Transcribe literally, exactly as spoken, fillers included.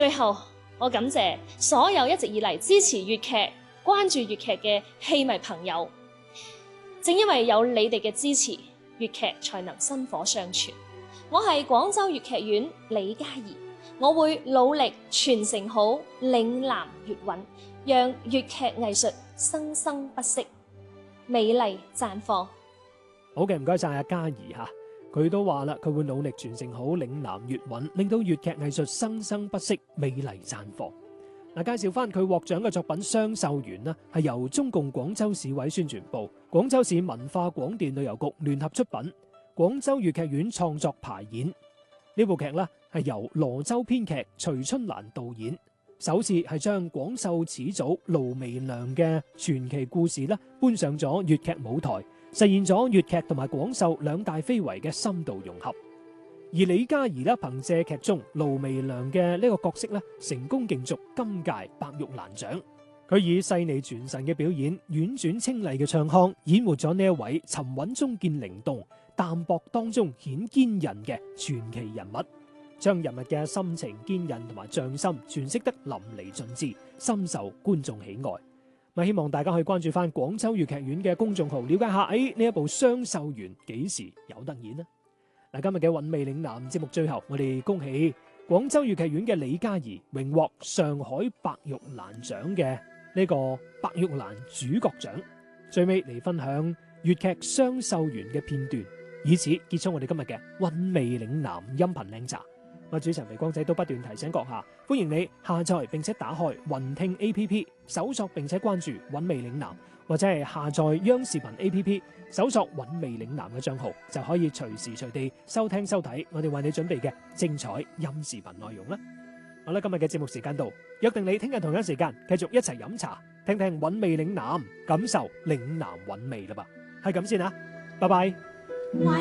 最後，我感謝所有一直以嚟支持粵劇、關注粵劇嘅戲迷朋友。正因為有你哋嘅支持，粵劇才能薪火相傳。我係廣州粵劇院李嘉怡，我會努力傳承好嶺南粵韻，讓粵劇藝術生生不息，美麗綻放。 好嘅，唔該晒阿嘉怡吓。佢都話啦，佢會努力傳承好嶺南粵韻，令到粵劇藝術生生不息、美麗綻放。嗱，介紹翻佢獲獎嘅作品《雙秀園》啦，係由中共廣州市委宣傳部、廣州市文化廣電旅遊局聯合出品，廣州粵劇院創作排演。呢部劇呢係由羅州編劇徐春蘭導演，首次係將廣繡始祖盧媚娘嘅傳奇故事啦搬上咗粵劇舞台，實現咗粵劇同埋廣繡兩大非遺嘅深度融合。而李嘉怡咧，憑借劇中盧媚娘嘅呢個角色咧，成功競逐今屆白玉蘭獎。佢以細膩傳神嘅表演、婉轉清麗嘅唱腔，演活咗呢一位沉穩中見靈動、淡薄當中顯堅韌嘅傳奇人物，將人物嘅心情堅韌同埋匠心詮釋得淋漓盡致，深受觀眾喜愛。咪希望大家可以關注翻廣州粵劇院嘅公眾號，了解下誒呢一部《雙秀園》幾時有得演呢？嗱，今日嘅韻味嶺南節目最後，我哋恭喜廣州粵劇院嘅李嘉怡榮獲上海白玉蘭獎嘅呢個白玉蘭主角獎。最尾嚟分享粵劇《雙秀園》嘅片段，以此結束我哋今日嘅韻味嶺南音頻靚茶。我主持人微光仔都不斷提醒閣下，歡迎你下載並且打開雲聽 A P P， 搜索並且關注韻味嶺南，或者係下載央視頻 A P P， 搜索韻味嶺南嘅賬號，就可以隨時隨地收聽收睇我哋為你準備嘅精彩音視頻內容啦。好啦，今日嘅節目時間到，約定你聽日同樣時間繼續一齊飲茶，聽聽韻味嶺南，感受嶺南韻味啦噃，係咁先啦，拜拜。